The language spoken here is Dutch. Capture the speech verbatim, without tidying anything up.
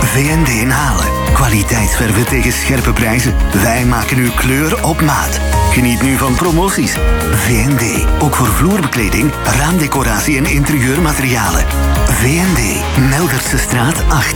V N D in Halen. Kwaliteitsverven tegen scherpe prijzen. Wij maken uw kleur op maat. Geniet nu van promoties. V N D. Ook voor vloerbekleding, raamdecoratie en interieurmaterialen. V N D. Melderse straat acht.